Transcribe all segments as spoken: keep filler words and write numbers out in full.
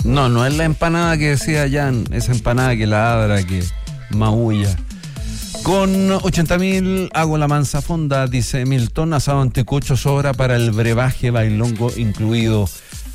No, no es la empanada que decía Jan, esa empanada que ladra, que maulla. Con ochenta mil hago la mansa fonda, dice Milton, asado anticucho sobra para el brebaje bailongo incluido.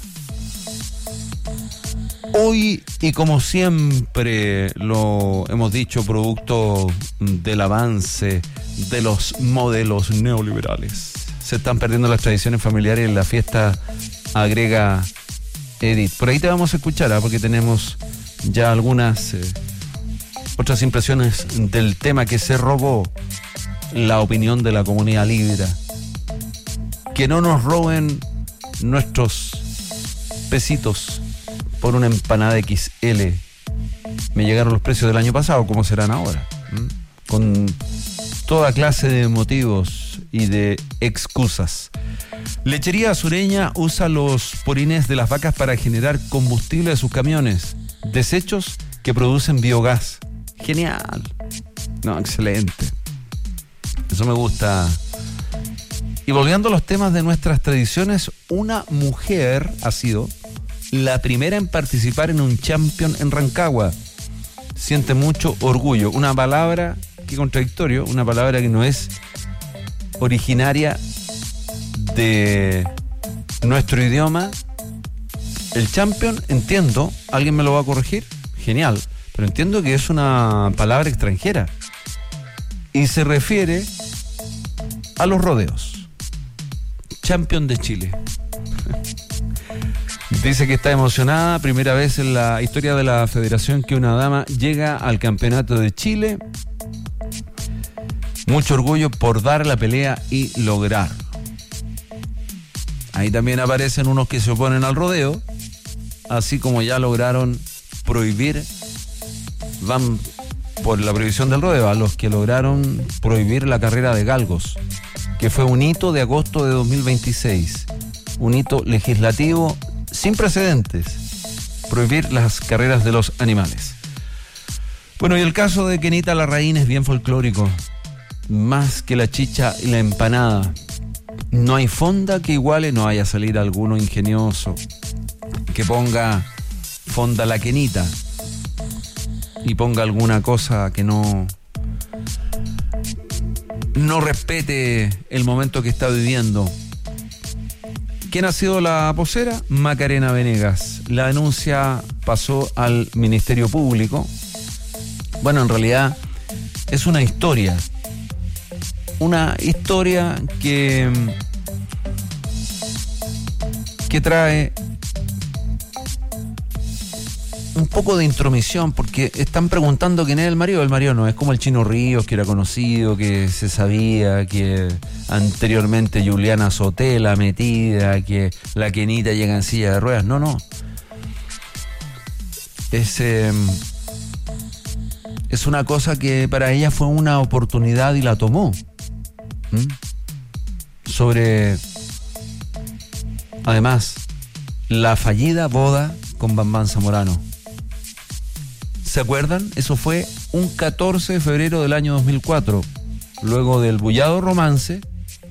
Hoy, y como siempre lo hemos dicho, producto del avance de los modelos neoliberales, se están perdiendo las tradiciones familiares en la fiesta, agrega Edith. Por ahí te vamos a escuchar, ¿eh? Porque tenemos ya algunas eh, otras impresiones del tema que se robó la opinión de la comunidad libra. Que no nos roben nuestros pesitos por una empanada equis ele. Me llegaron los precios del año pasado, ¿cómo serán ahora? ¿Mm? Con toda clase de motivos y de excusas. Lechería Sureña usa los purines de las vacas para generar combustible de sus camiones. Desechos que producen biogás. Genial. No, excelente. Eso me gusta. Y volviendo a los temas de nuestras tradiciones, una mujer ha sido la primera en participar en un champion en Rancagua. Siente mucho orgullo. Una palabra, qué contradictorio, una palabra que no es originaria de nuestro idioma. El champion, entiendo, alguien me lo va a corregir, genial, pero entiendo que es una palabra extranjera y se refiere a los rodeos. Champion de Chile. Dice que está emocionada, primera vez en la historia de la federación que una dama llega al campeonato de Chile. Mucho orgullo por dar la pelea y lograrlo. Ahí también aparecen unos que se oponen al rodeo, así como ya lograron prohibir, van por la prohibición del rodeo, a los que lograron prohibir la carrera de galgos, que fue un hito de agosto de dos mil veintiséis, un hito legislativo sin precedentes, prohibir las carreras de los animales. Bueno, y el caso de Kenita Larraín es bien folclórico, más que la chicha y la empanada. No hay fonda que iguale, no vaya a salir alguno ingenioso que ponga fonda la Kenita y ponga alguna cosa que no no respete el momento que está viviendo. ¿Quién ha sido la vocera? Macarena Venegas. La denuncia pasó al Ministerio Público. Bueno, en realidad es una historia. Una historia que, que trae un poco de intromisión, porque están preguntando quién es el marido. El marido no es como el Chino Ríos, que era conocido, que se sabía, que anteriormente Juliana Sotela metida, que la Kenita llega en silla de ruedas. No, no. Es, eh, es una cosa que para ella fue una oportunidad y la tomó. ¿Mm? Sobre, además, la fallida boda con Bambán Zamorano. ¿Se acuerdan? Eso fue un catorce de febrero del año dos mil cuatro. Luego del bullado romance,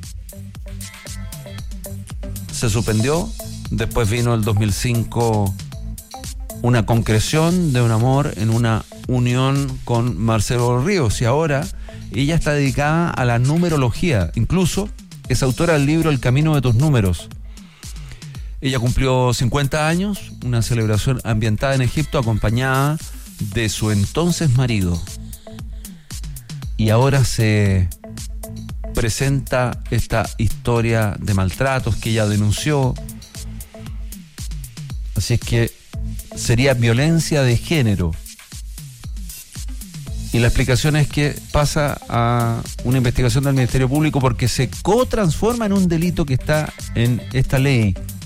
se suspendió. Después vino el dos mil cinco una concreción de un amor en una unión con Marcelo Ríos. Y ahora ella está dedicada a la numerología. Incluso es autora del libro El Camino de tus Números. Ella cumplió cincuenta años, una celebración ambientada en Egipto acompañada de su entonces marido. Y ahora se presenta esta historia de maltratos que ella denunció. Así es que sería violencia de género. Y la explicación es que pasa a una investigación del Ministerio Público porque se co-transforma en un delito que está en esta ley